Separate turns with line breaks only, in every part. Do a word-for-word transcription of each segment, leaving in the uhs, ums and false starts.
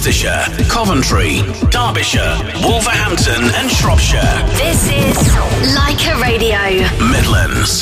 Worcestershire, Coventry, Derbyshire, Wolverhampton and Shropshire.
This is Leica Radio.
Midlands.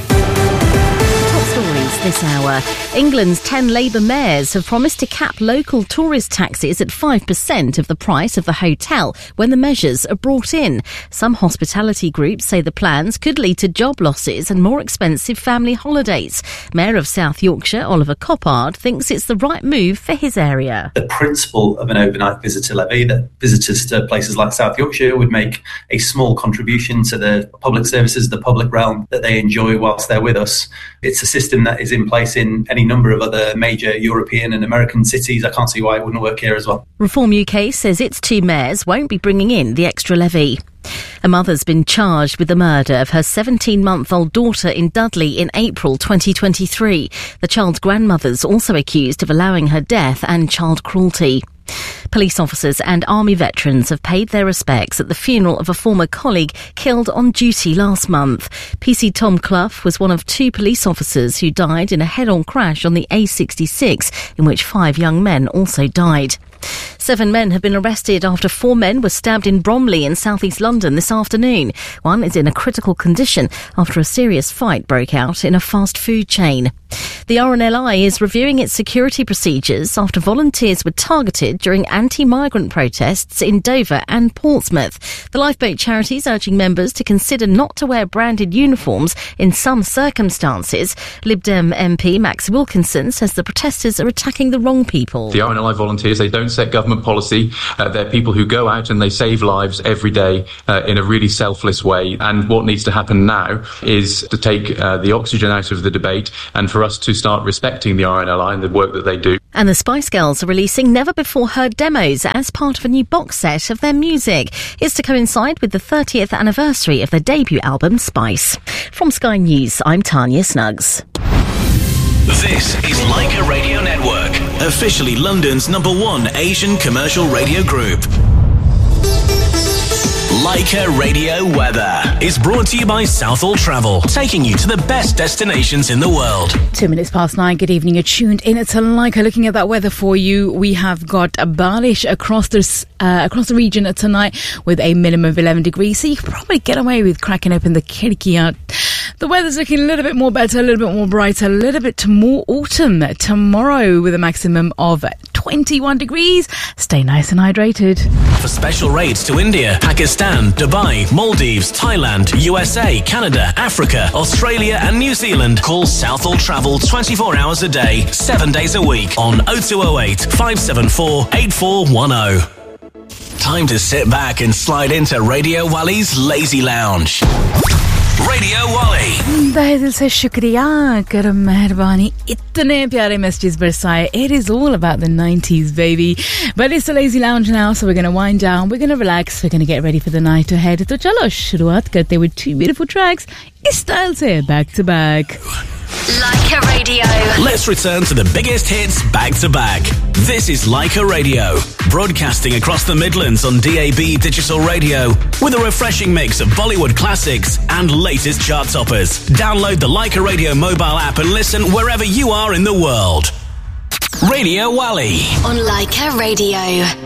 Stories this hour. England's ten Labour mayors have promised to cap local tourist taxes at five percent of the price of the hotel when the measures are brought in. Some hospitality groups say the plans could lead to job losses and more expensive family holidays. Mayor of South Yorkshire, Oliver Coppard, thinks it's the right move for his area.
The principle of an overnight visitor levy, that visitors to places like South Yorkshire would make a small contribution to the public services, the public realm that they enjoy whilst they're with us. It's a system that is in place in any number of other major European and American cities. I can't see why it wouldn't work here as well.
Reform U K says its two mayors won't be bringing in the extra levy. A mother's been charged with the murder of her seventeen-month-old daughter in Dudley in April twenty twenty-three. The child's grandmother's also accused of allowing her death and child cruelty. Police officers and army veterans have paid their respects at the funeral of a former colleague killed on duty last month. P C Tom Clough was one of two police officers who died in a head-on crash on the A sixty-six, in which five young men also died. Seven men have been arrested after four men were stabbed in Bromley in southeast London this afternoon. One is in a critical condition after a serious fight broke out in a fast food chain. The R N L I is reviewing its security procedures after volunteers were targeted during anti-migrant protests in Dover and Portsmouth. The lifeboat charity is urging members to consider not to wear branded uniforms in some circumstances. Lib Dem M P Max Wilkinson says the protesters are attacking the wrong people.
The R N L I volunteers, they don't set government policy. Uh, they're people who go out and they save lives every day uh, in a really selfless way. And what needs to happen now is to take uh, the oxygen out of the debate and for us to start respecting the R N L I and the work that they do.
And the Spice Girls are releasing never-before-heard demos as part of a new box set of their music. It's to coincide with the thirtieth anniversary of their debut album, Spice. From Sky News, I'm Tanya Snuggs.
This is Leica Radio Network, officially London's number one Asian commercial radio group. Leica Radio Weather is brought to you by Southall Travel, taking you to the best destinations in the world.
Two minutes past nine. Good evening. You're tuned in to Leica. Looking at that weather for you, we have got a Barish across the uh, across the region tonight with a minimum of eleven degrees. So you can probably get away with cracking open the khirki out. The weather's looking a little bit more better, a little bit more brighter, a little bit more autumn tomorrow with a maximum of twenty-one degrees. Stay nice and hydrated.
For special rates to India, Pakistan, Dubai, Maldives, Thailand, U S A, Canada, Africa, Australia and New Zealand, call Southall Travel twenty-four hours a day, seven days a week on oh two oh eight, five seven four, eight four one oh. Time to sit back and slide into Radio Wally's Lazy Lounge. Radio Wally.
तहे दिल से शुक्रिया करम मेहरबानी इतने प्यारे messages बरसाए. It is all about the nineties, baby. But it's the Lazy Lounge now, so we're going to wind down, we're going to relax, we're going to get ready for the night ahead. तो चलो शुरुआत करते with two beautiful tracks इस style से back to back.
Leica Radio.
Let's return to the biggest hits back to back. This is Leica Radio, broadcasting across the Midlands on D A B digital radio with a refreshing mix of Bollywood classics and latest chart toppers. Download the Leica Radio mobile app and listen wherever you are in the world. Radio Wally
On Leica Radio.